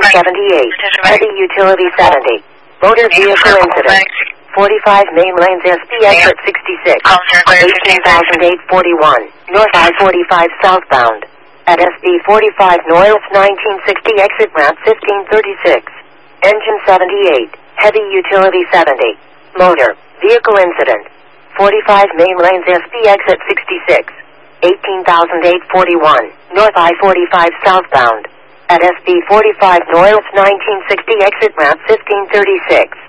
78, heavy utility 70, motor vehicle incident. 45 main lanes SP exit 66, 18,841, north I-45 southbound. At SB 45 north 1960 exit ramp 1536. Engine 78, heavy utility 70, motor, vehicle incident. 45 main lanes SP exit 66, 18,841, north I-45 southbound. At SB 45 north 1960 exit ramp 1536.